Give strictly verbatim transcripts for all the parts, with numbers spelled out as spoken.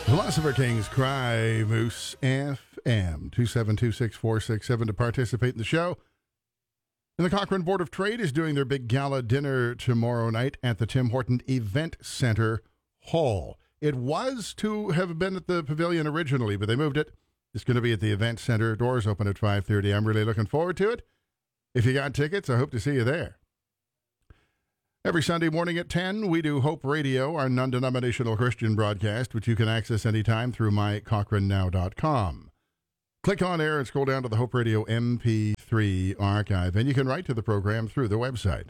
Philosopher Kings Cry, Moose F M, two seven two six four six seven to participate in the show. And the Cochrane Board of Trade is doing their big gala dinner tomorrow night at the Tim Horton Event Center Hall. It was to have been at the Pavilion originally, but they moved it. It's going to be at the Event Center. Doors open at five thirty. I'm really looking forward to it. If you got tickets, I hope to see you there. Every Sunday morning at ten, we do Hope Radio, our non-denominational Christian broadcast, which you can access anytime through my cochrane now dot com. Click on air and scroll down to the Hope Radio M P three archive, and you can write to the program through the website.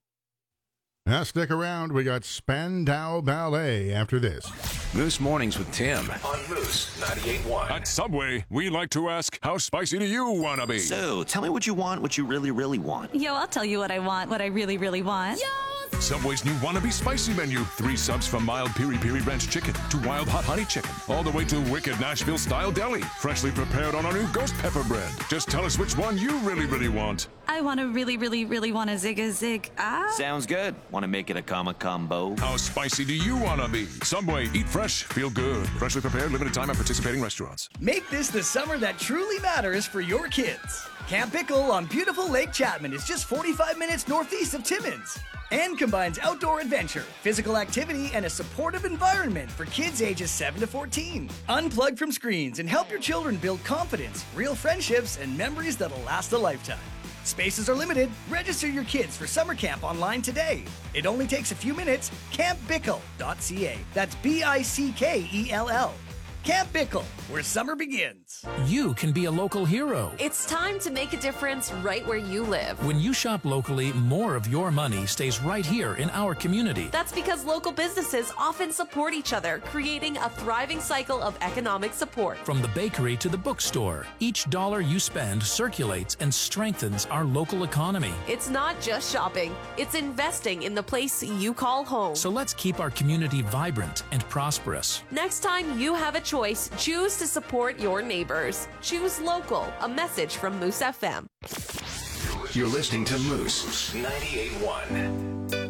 Now stick around. We got Spandau Ballet after this. Moose Mornings with Tim on Moose ninety-eight point one. At Subway, we like to ask, how spicy do you want to be? So, tell me what you want, what you really, really want. Yo, I'll tell you what I want, what I really, really want. Yo! Subway's new Wannabe Spicy menu. Three subs from mild piri piri ranch chicken to wild hot honey chicken. All the way to wicked Nashville-style deli. Freshly prepared on our new ghost pepper bread. Just tell us which one you really, really want. I want to really, really, really want a zig a zig. Ah. Sounds good. Want to make it a comma combo? How spicy do you want to be? Subway, eat fresh, feel good. Freshly prepared, limited time at participating restaurants. Make this the summer that truly matters for your kids. Camp Pickle on beautiful Lake Chapman is just forty-five minutes northeast of Timmins and combines outdoor adventure, physical activity, and a supportive environment for kids ages seven to fourteen. Unplug from screens and help your children build confidence, real friendships, and memories that'll last a lifetime. Spaces are limited. Register your kids for summer camp online today. It only takes a few minutes. camp bickle dot c a. That's B I C K E L L. Camp Bickle, where summer begins. You can be a local hero. It's time to make a difference right where you live. When you shop locally, more of your money stays right here in our community. That's because local businesses often support each other, creating a thriving cycle of economic support. From the bakery to the bookstore, each dollar you spend circulates and strengthens our local economy. It's not just shopping, it's investing in the place you call home. So let's keep our community vibrant and prosperous. Next time you have a choice, choose to support your neighbors. Choose local. A message from Moose F M. You're listening to Moose ninety-eight point one.